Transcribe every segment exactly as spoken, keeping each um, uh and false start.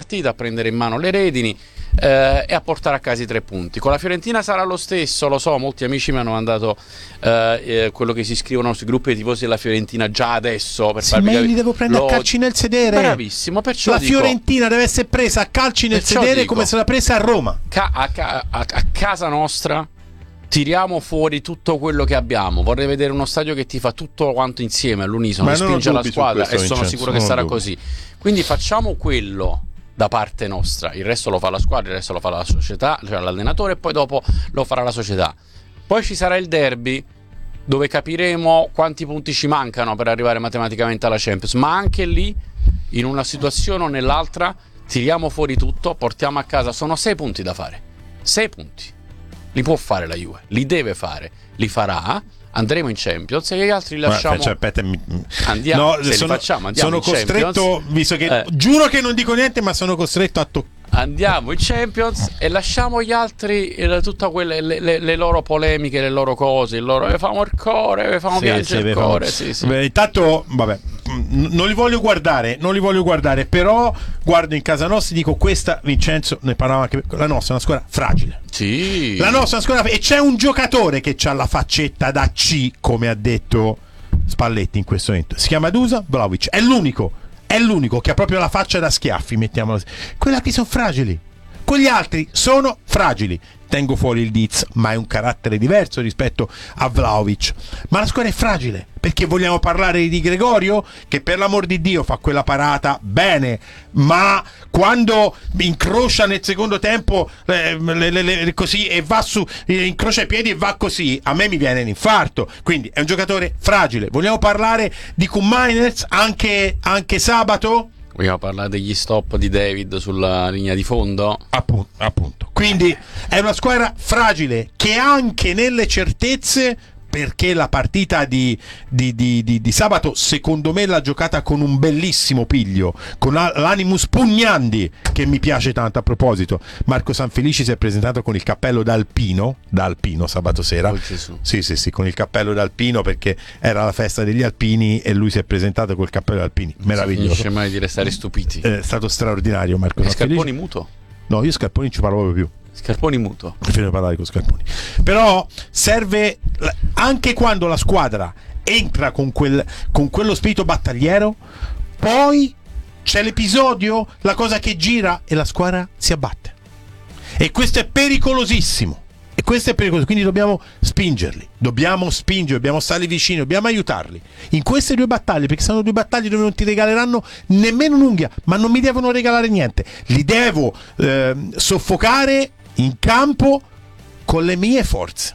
partita, a prendere in mano le redini eh, e a portare a casa i tre punti. Con la Fiorentina sarà lo stesso, lo so, molti amici mi hanno mandato eh, eh, quello che si scrivono sui gruppi dei tifosi della Fiorentina già adesso per sì, farvi ma io capire. li devo prendere Lo... a calci nel sedere. Bravissimo, perciò la dico, Fiorentina deve essere presa a calci nel sedere dico, come se l'ha presa a Roma. Ca- a, ca- a, a casa nostra tiriamo fuori tutto quello che abbiamo. Vorrei vedere uno stadio che ti fa tutto quanto insieme all'unisono, spinge la squadra, questo, e sono Vincenzo, sicuro che sarà dubbi. così. Quindi facciamo quello da parte nostra, il resto lo fa la squadra, il resto lo fa la società, cioè l'allenatore, e poi dopo lo farà la società. Poi ci sarà il derby, dove capiremo quanti punti ci mancano per arrivare matematicamente alla Champions, ma anche lì, in una situazione o nell'altra, tiriamo fuori tutto, portiamo a casa. Sono sei punti da fare, sei punti li può fare la Juve, li deve fare, li farà. Andremo in Champions e gli altri li lasciamo. Cioè, aspetta, mi... Andiamo, no, se sono, li facciamo, andiamo sono in costretto, Champions. visto che eh. giuro che non dico niente, ma sono costretto a toccare. Andiamo in Champions e lasciamo gli altri eh, tutte quelle le, le, le loro polemiche, le loro cose, il loro eh, famo il cuore, eh, famo sì, piangere sì, il famo... cuore. Sì, sì. Beh, intanto, vabbè, non li voglio guardare, non li voglio guardare, però guardo in casa nostra e dico: questa, Vincenzo, ne parlava anche, la nostra è una squadra fragile. Sì. La nostra è una squadra, e c'è un giocatore che ha la faccetta da C, come ha detto Spalletti in questo momento. Si chiama Dusan Vlahovic, è l'unico. È l'unico che ha proprio la faccia da schiaffi, mettiamola così. Quelli altri sono fragili. Quegli altri sono fragili. Tengo fuori il Diz, ma è un carattere diverso rispetto a Vlahovic. Ma la squadra è fragile. Perché vogliamo parlare di Gregorio, che per l'amor di Dio fa quella parata bene, ma quando incrocia nel secondo tempo eh, le, le, le, così e va su, eh, incrocia i piedi e va così, a me mi viene l'infarto. Quindi è un giocatore fragile. Vogliamo parlare di Koopmeiners anche, anche sabato? Vogliamo parlare degli stop di David sulla linea di fondo? Appunto, appunto. Quindi è una squadra fragile che anche nelle certezze, perché la partita di, di, di, di, di sabato secondo me l'ha giocata con un bellissimo piglio, con l'animus pugnandi, che mi piace tanto. A proposito, Marco Sanfelici si è presentato con il cappello da alpino, da alpino sabato sera. Oh, sì sì sì, con il cappello da alpino, perché era la festa degli alpini e lui si è presentato col cappello da alpini. Meraviglioso. Non finisce mai di restare stupiti. È stato straordinario Marco e Sanfelici. Scarponi muto? No, io Scarponi ci parlo proprio più. Scarponi muto. Preferisco parlare con Scarponi. Però serve, anche quando la squadra entra con, quel, con quello spirito battagliero, poi c'è l'episodio, la cosa che gira e la squadra si abbatte. E questo è pericolosissimo. E questo è pericoloso, quindi dobbiamo spingerli, dobbiamo spingere, dobbiamo stare vicini, dobbiamo aiutarli in queste due battaglie, perché sono due battaglie dove non ti regaleranno nemmeno un'unghia, ma non mi devono regalare niente, li devo eh, soffocare in campo con le mie forze.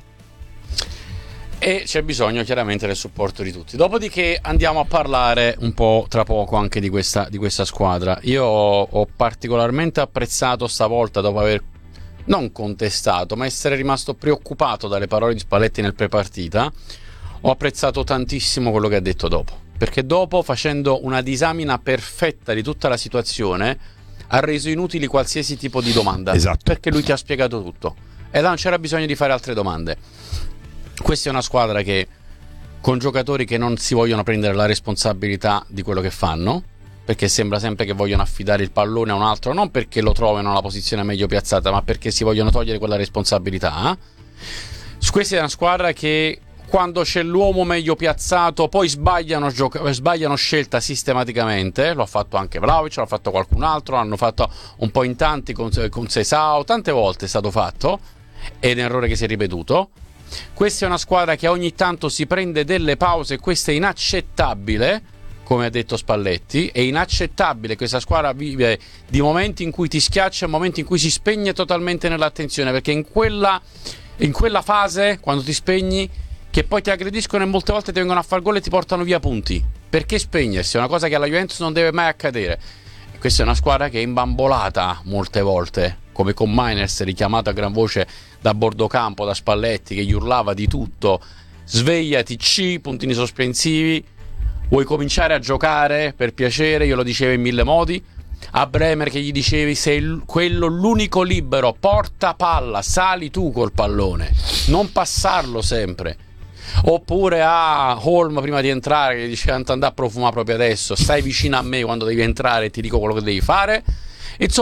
E c'è bisogno chiaramente del supporto di tutti. Dopodiché andiamo a parlare un po' tra poco anche di questa, di questa squadra. Io ho, ho particolarmente apprezzato stavolta, dopo aver non contestato, ma essere rimasto preoccupato dalle parole di Spalletti nel prepartita, ho apprezzato tantissimo quello che ha detto dopo, perché dopo, facendo una disamina perfetta di tutta la situazione, ha reso inutili qualsiasi tipo di domanda. Esatto. Perché lui ti ha spiegato tutto e non c'era bisogno di fare altre domande. Questa è una squadra che, con giocatori che non si vogliono prendere la responsabilità di quello che fanno, perché sembra sempre che vogliono affidare il pallone a un altro, non perché lo trovano nella posizione meglio piazzata, ma perché si vogliono togliere quella responsabilità. Questa è una squadra che, quando c'è l'uomo meglio piazzato, poi sbagliano, gioca- sbagliano scelta sistematicamente. Lo ha fatto anche Vlahovic, l'ha fatto qualcun altro, l'hanno fatto un po' in tanti con, con Seisao, tante volte è stato fatto, è un errore che si è ripetuto. Questa è una squadra che ogni tanto si prende delle pause, questo è inaccettabile. Come ha detto Spalletti, è inaccettabile. Questa squadra vive di momenti in cui ti schiaccia e momenti in cui si spegne totalmente nell'attenzione, perché in quella, in quella fase, quando ti spegni, che poi ti aggrediscono e molte volte ti vengono a far gol e ti portano via punti. Perché spegnersi? È una cosa che alla Juventus non deve mai accadere. Questa è una squadra che è imbambolata molte volte, come con Koopmeiners, richiamato a gran voce da bordo campo, da Spalletti, che gli urlava di tutto: svegliati, C, puntini sospensivi. Vuoi cominciare a giocare per piacere? Io lo dicevo in mille modi. A Bremer che gli dicevi: sei l- quello l'unico libero, porta palla, sali tu col pallone, non passarlo sempre. Oppure a Holm prima di entrare che gli diceva: andare a profumare proprio adesso, stai vicino a me quando devi entrare e ti dico quello che devi fare.